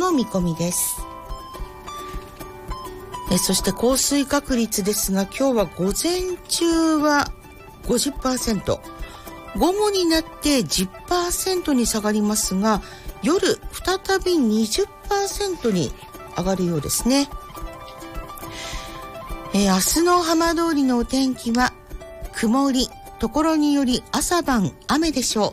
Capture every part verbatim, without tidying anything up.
の見込みです。えそして降水確率ですが、今日は午前中は ごじゅっパーセント、午後になって じゅっパーセント に下がりますが、夜再び にじゅっパーセント に上がるようですね。えー、明日の浜通りのお天気は曇り、ところにより朝晩雨でしょ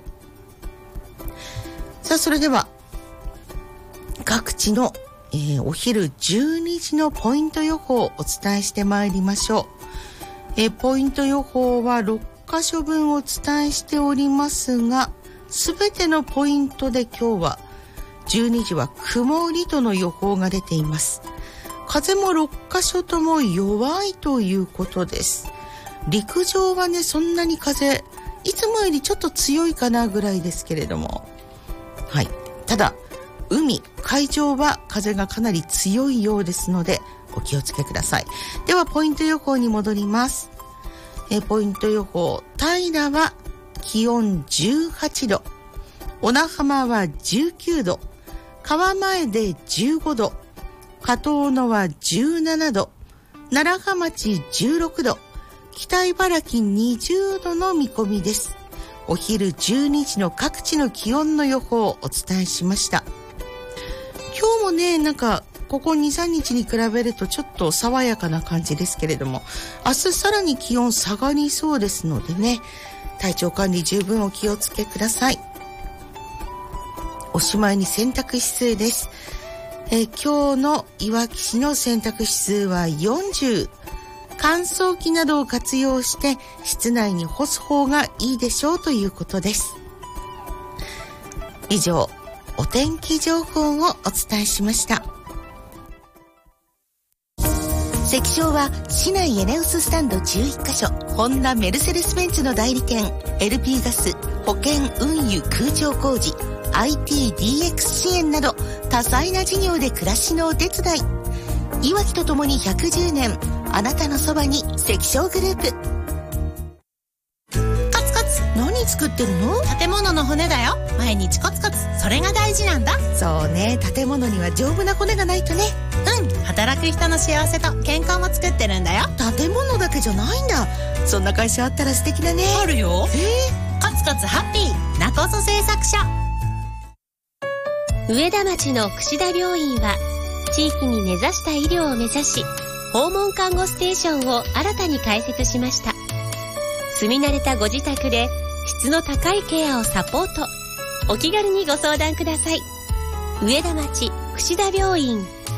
う。さあ、それでは各地の、えー、お昼じゅうにじのポイント予報をお伝えしてまいりましょう。えー、ポイント予報はろっかしょぶんお伝えしておりますが、すべてのポイントで今日はじゅうにじは曇りとの予報が出ています。風もろっかしょとも弱いということです。陸上はね、そんなに風いつもよりちょっと強いかなぐらいですけれども、はい、ただ海、海上は風がかなり強いようですのでお気をつけください。ではポイント予報に戻ります。えポイント予報、平は気温じゅうはちど、小名浜はじゅうきゅうど、川前でじゅうごど、加東野はじゅうななど、楢葉町じゅうろくど、北茨城にじゅうどの見込みです。お昼じゅうにじの各地の気温の予報をお伝えしました。今日もね、なんかここ にさんにちに比べるとちょっと爽やかな感じですけれども、明日さらに気温下がりそうですのでね、体調管理十分お気をつけください。おしまいに洗濯指数です。えー、今日のいわき市の洗濯指数はよんじゅう。乾燥機などを活用して室内に干す方がいいでしょうということです。以上、お天気情報をお伝えしました。関証は市内エネオススタンドじゅういっかしょ、ホンダメルセデスベンツの代理店、 エルピー ガス、保険運輸空調工事、 アイティーディーエックス 支援など多彩な事業で暮らしのお手伝い。いわきとともにひゃくじゅうねん、あなたのそばに関証グループ。 コツコツ、 何作ってるの？ 建物の骨だよ。毎日コツコツ、それが大事なんだ。 そうね、建物には丈夫な骨がないとね。 うん、働く人の幸せと健康も作ってるんだよ。 建物だけじゃないんだ。そんな会社あったら素敵だね。 あるよ。 えー、コツコツハッピーなこそ製作所。 上田町の櫛田病院は地域に根ざした医療を目指し、訪問看護ステーションを新たに開設しました。住み慣れたご自宅で質の高いケアをサポート。お気軽にご相談ください。上田町櫛田病院。